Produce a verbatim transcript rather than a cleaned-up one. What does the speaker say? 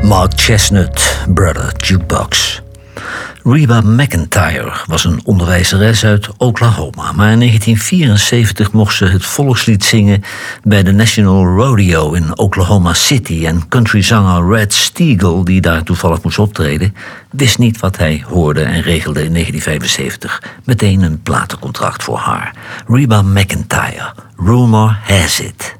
Mark Chestnut, Brother Jukebox. Reba McEntire was een onderwijzeres uit Oklahoma, maar in negentien vierenzeventig mocht ze het volkslied zingen bij de National Rodeo in Oklahoma City. En countryzanger Red Steagall, die daar toevallig moest optreden, wist niet wat hij hoorde en regelde in negentien vijfenzeventig meteen een platencontract voor haar. Reba McEntire, Rumor Has It.